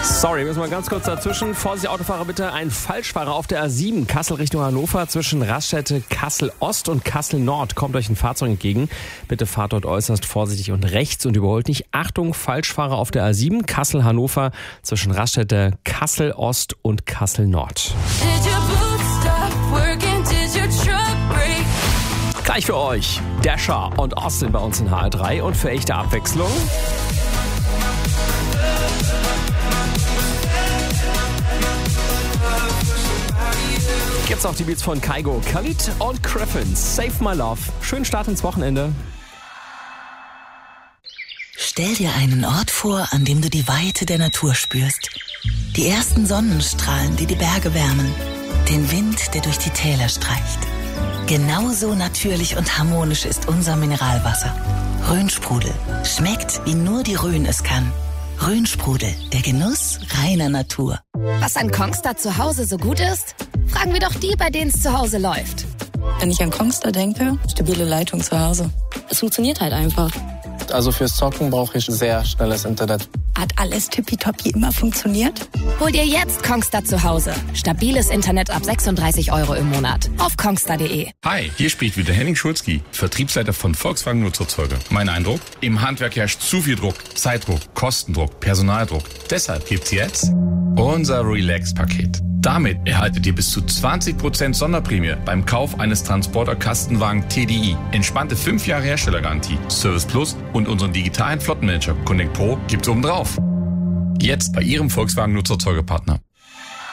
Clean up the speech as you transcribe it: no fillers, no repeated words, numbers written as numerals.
Sorry, müssen wir ganz kurz dazwischen. Vorsicht, Autofahrer, bitte. Ein Falschfahrer auf der A7, Kassel Richtung Hannover, zwischen Raststätte Kassel-Ost und Kassel-Nord. Kommt euch ein Fahrzeug entgegen. Bitte fahrt dort äußerst vorsichtig und rechts und überholt nicht. Achtung, Falschfahrer auf der A7, Kassel-Hannover, zwischen Raststätte Kassel-Ost und Kassel-Nord. Gleich für euch Dasher und Austin bei uns in HR3 und für echte Abwechslung gibt's auch die Beats von Kygo, Khalid und Griffin. Save My Love. Schönen Start ins Wochenende. Stell dir einen Ort vor, an dem du die Weite der Natur spürst. Die ersten Sonnenstrahlen, die die Berge wärmen. Den Wind, der durch die Täler streicht. Genauso natürlich und harmonisch ist unser Mineralwasser. Rhönsprudel. Schmeckt, wie nur die Rhön es kann. Rhönsprudel, der Genuss reiner Natur. Was an Kongstar zu Hause so gut ist? Fragen wir doch die, bei denen es zu Hause läuft. Wenn ich an Kongstar denke, stabile Leitung zu Hause. Es funktioniert halt einfach. Also fürs Zocken brauche ich sehr schnelles Internet. Hat alles tippitoppi immer funktioniert? Hol dir jetzt Kongstar zu Hause. Stabiles Internet ab 36 € im Monat. Auf kongstar.de. Hi, hier spricht wieder Henning Schulzki, Vertriebsleiter von Volkswagen Nutzerzeuger. Mein Eindruck? Im Handwerk herrscht zu viel Druck. Zeitdruck, Kostendruck, Personaldruck. Deshalb gibt's jetzt unser Relax-Paket. Damit erhaltet ihr bis zu 20% Sonderprämie beim Kauf eines Transporter-Kastenwagen TDI. Entspannte 5 Jahre Herstellergarantie, Service Plus und unseren digitalen Flottenmanager Connect Pro gibt's obendrauf. Jetzt bei Ihrem Volkswagen Nutzerzeugerpartner.